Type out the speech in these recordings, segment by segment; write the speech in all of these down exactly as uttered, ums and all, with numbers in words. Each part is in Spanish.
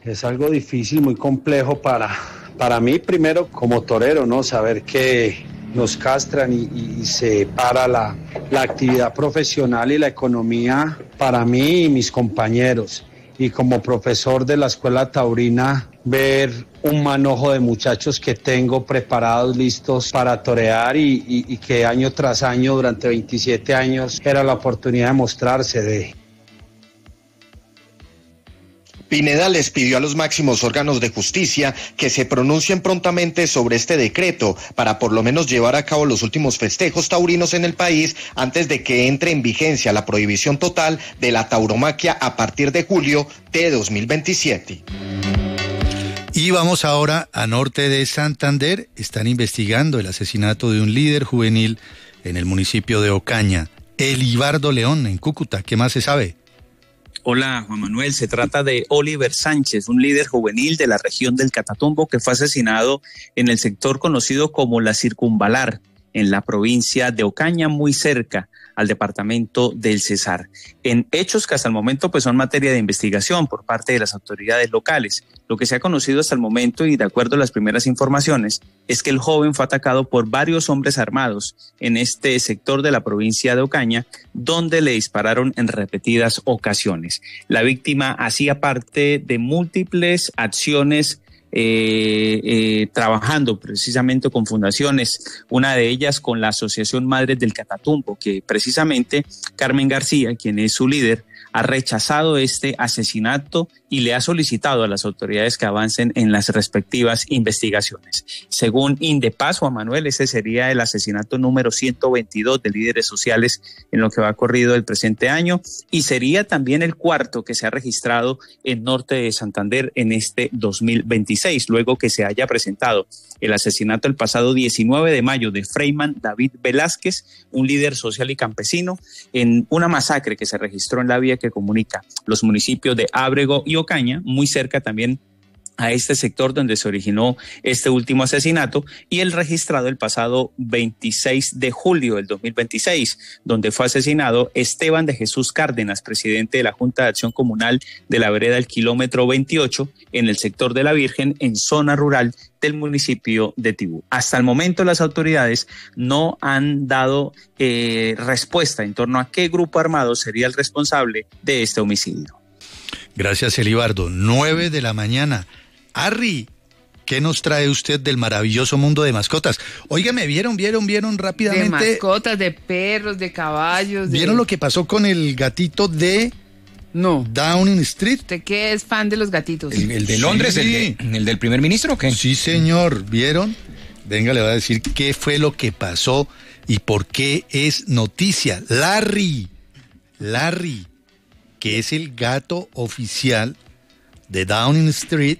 Es algo difícil, muy complejo para, para mí, primero como torero, ¿no? Saber que nos castran y, y, y se para la, la actividad profesional y la economía para mí y mis compañeros. Y como profesor de la escuela taurina, ver un manojo de muchachos que tengo preparados, listos para torear y, y, y que año tras año, durante veintisiete años, era la oportunidad de mostrarse de... Pineda les pidió a los máximos órganos de justicia que se pronuncien prontamente sobre este decreto para por lo menos llevar a cabo los últimos festejos taurinos en el país antes de que entre en vigencia la prohibición total de la tauromaquia a partir de julio de dos mil veintisiete. Y vamos ahora a norte de Santander. Están investigando el asesinato de un líder juvenil en el municipio de Ocaña, Elibardo León, en Cúcuta. ¿Qué más se sabe? Hola, Juan Manuel. Se trata de Oliver Sánchez, un líder juvenil de la región del Catatumbo que fue asesinado en el sector conocido como la Circunvalar, en la provincia de Ocaña, muy cerca al departamento del Cesar. En hechos que hasta el momento pues son materia de investigación por parte de las autoridades locales. Lo que se ha conocido hasta el momento y de acuerdo a las primeras informaciones es que el joven fue atacado por varios hombres armados en este sector de la provincia de Ocaña, donde le dispararon en repetidas ocasiones. La víctima hacía parte de múltiples acciones Eh, eh, trabajando precisamente con fundaciones, una de ellas con la Asociación Madres del Catatumbo, que precisamente Carmen García, quien es su líder, ha rechazado este asesinato y le ha solicitado a las autoridades que avancen en las respectivas investigaciones. Según Indepaz, Juan Manuel, ese sería el asesinato número ciento veintidós de líderes sociales en lo que va corrido el presente año y sería también el cuarto que se ha registrado en norte de Santander en este dos mil veintiséis, luego que se haya presentado el asesinato el pasado diecinueve de mayo de Freyman David Velázquez, un líder social y campesino, en una masacre que se registró en la vía que comunica los municipios de Ábrego y Ocaña, muy cerca también a este sector donde se originó este último asesinato, y el registrado el pasado veintiséis de julio del dos mil veintiséis, donde fue asesinado Esteban de Jesús Cárdenas, presidente de la Junta de Acción Comunal de la vereda del kilómetro veintiocho, en el sector de la Virgen, en zona rural del municipio de Tibú. Hasta el momento las autoridades no han dado eh, respuesta en torno a qué grupo armado sería el responsable de este homicidio. Gracias, Elibardo. Nueve de la mañana. Arri, ¿qué nos trae usted del maravilloso mundo de mascotas? Óigame, ¿vieron, vieron, vieron rápidamente? De mascotas, de perros, de caballos. ¿Vieron de... lo que pasó con el gatito de no. Downing Street? ¿Usted qué es fan de los gatitos? ¿El, el de Londres? Sí. ¿El, de, ¿El del primer ministro o qué? Sí, señor. ¿Vieron? Venga, le voy a decir qué fue lo que pasó y por qué es noticia. Larry, Larry, que es el gato oficial de Downing Street,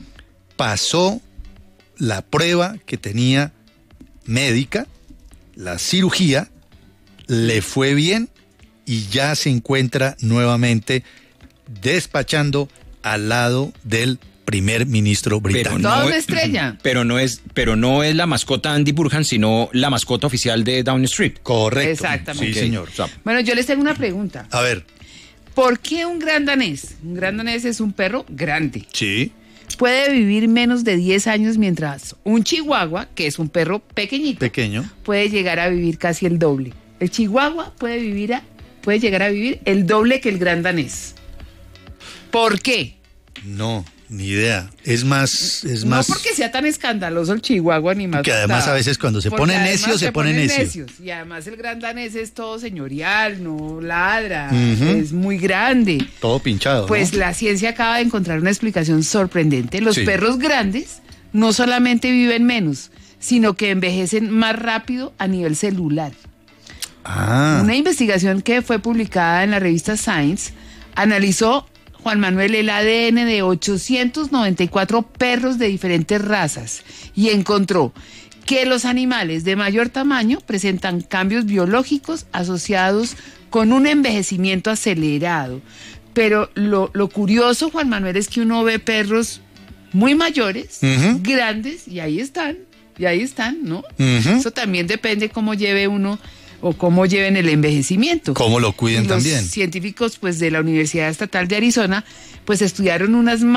pasó la prueba que tenía médica, la cirugía, le fue bien y ya se encuentra nuevamente despachando al lado del primer ministro británico. Toda una estrella. Pero no es, pero no es la mascota Andy Burhan, sino la mascota oficial de Downing Street. Correcto. Exactamente. Sí, señor. Bueno, yo les tengo una pregunta. A ver. ¿Por qué un gran danés? Un gran danés es un perro grande. Sí. Puede vivir menos de diez años, mientras un chihuahua, que es un perro pequeñito, pequeño, puede llegar a vivir casi el doble. El chihuahua puede vivir a, puede llegar a vivir el doble que el gran danés. ¿Por qué? No, ni idea. Es más, es no más. No porque sea tan escandaloso el chihuahua ni más. Que además a veces cuando se pone necio, se, se pone necio. Necios. Y además el gran danés es todo señorial, no ladra, uh-huh. Es muy grande. Todo pinchado. Pues ¿no? La ciencia acaba de encontrar una explicación sorprendente. Los sí. perros grandes no solamente viven menos, sino que envejecen más rápido a nivel celular. Ah. Una investigación que fue publicada en la revista Science analizó, Juan Manuel, el A D N de ochocientos noventa y cuatro perros de diferentes razas y encontró que los animales de mayor tamaño presentan cambios biológicos asociados con un envejecimiento acelerado. Pero lo, lo curioso, Juan Manuel, es que uno ve perros muy mayores, uh-huh. grandes, y ahí están, y ahí están, ¿no? Uh-huh. Eso también depende cómo lleve uno o cómo lleven el envejecimiento. Cómo lo cuiden Los también. Científicos pues de la Universidad Estatal de Arizona pues estudiaron unas